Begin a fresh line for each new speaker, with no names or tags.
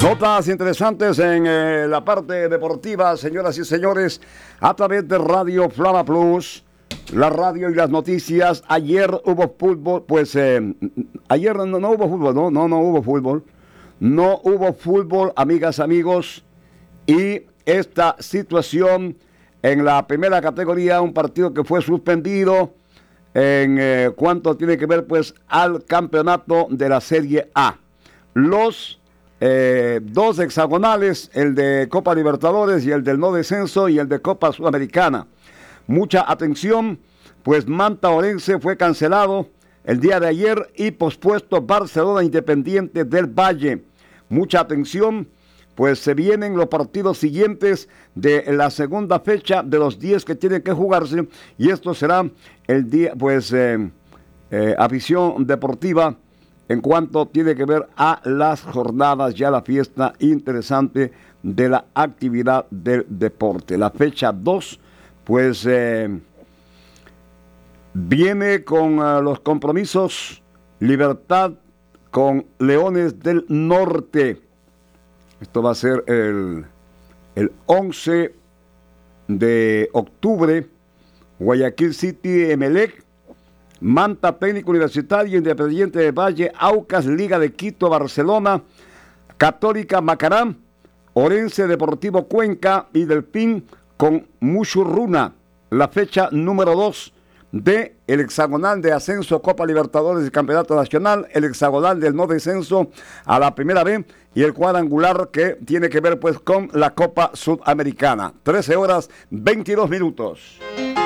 Notas interesantes en la parte deportiva, señoras y señores, a través de Radio Flama Plus, la radio y las noticias. Ayer hubo fútbol, pues ayer no hubo fútbol, no hubo fútbol. No hubo fútbol, amigas, amigos, y esta situación en la primera categoría, un partido que fue suspendido en cuanto tiene que ver pues al campeonato de la Serie A. Los dos hexagonales, el de Copa Libertadores y el del no descenso y el de Copa Sudamericana. Mucha atención, pues Manta Orense fue cancelado el día de ayer y pospuesto Barcelona Independiente del Valle. Mucha atención, pues se vienen los partidos siguientes de la segunda fecha de los 10 que tienen que jugarse, y esto será el día, pues, afición deportiva en cuanto tiene que ver a las jornadas, ya la fiesta interesante de la actividad del deporte. La fecha 2, pues, viene con los compromisos Libertad con Leones del Norte. Esto va a ser el 11 de octubre. Guayaquil City, Emelec, Manta Técnico Universitario, Independiente de Valle, Aucas, Liga de Quito, Barcelona, Católica Macará, Orense Deportivo Cuenca y Delfín con Muchurruna. La fecha número 2 de el hexagonal de ascenso Copa Libertadores y Campeonato Nacional, el hexagonal del no descenso a la primera B y el cuadrangular que tiene que ver pues con la Copa Sudamericana. 13 horas 22 minutos.